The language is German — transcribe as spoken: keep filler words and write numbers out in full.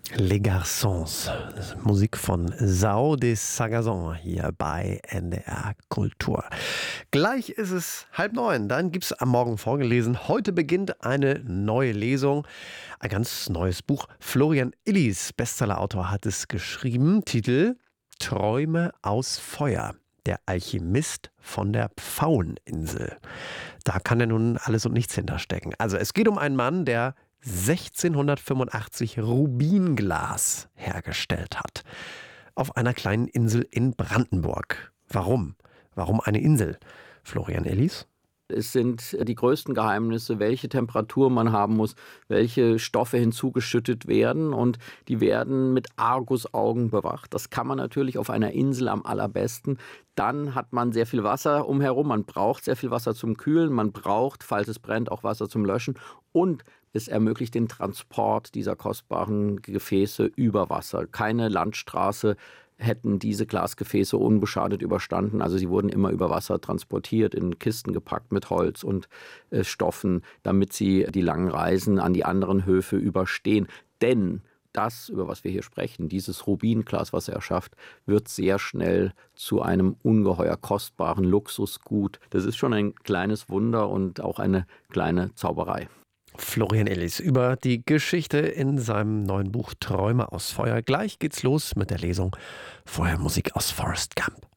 Les Garçons, Musik von Sao de Sagazon hier bei N D R Kultur. Gleich ist es halb neun, dann gibt es am Morgen vorgelesen. Heute beginnt eine neue Lesung, ein ganz neues Buch. Florian Illies, Bestsellerautor, hat es geschrieben. Titel: Träume aus Feuer. Der Alchemist von der Pfaueninsel. Da kann ja nun alles und nichts hinterstecken. Also es geht um einen Mann, der sechzehnhundertfünfundachtzig Rubinglas hergestellt hat. Auf einer kleinen Insel in Brandenburg. Warum? Warum eine Insel? Florian Illies? Es sind die größten Geheimnisse, welche Temperatur man haben muss, welche Stoffe hinzugeschüttet werden, und die werden mit Argusaugen bewacht. Das kann man natürlich auf einer Insel am allerbesten. Dann hat man sehr viel Wasser umherum, man braucht sehr viel Wasser zum Kühlen, man braucht, falls es brennt, auch Wasser zum Löschen, und es ermöglicht den Transport dieser kostbaren Gefäße über Wasser. Keine Landstraße hätten diese Glasgefäße unbeschadet überstanden. Also sie wurden immer über Wasser transportiert, in Kisten gepackt mit Holz und äh, Stoffen, damit sie die langen Reisen an die anderen Höfe überstehen. Denn das, über was wir hier sprechen, dieses Rubinglas, was er schafft, wird sehr schnell zu einem ungeheuer kostbaren Luxusgut. Das ist schon ein kleines Wunder und auch eine kleine Zauberei. Florian Illies über die Geschichte in seinem neuen Buch Träume aus Feuer. Gleich geht's los mit der Lesung. Vorher Musik aus Forrest Gump.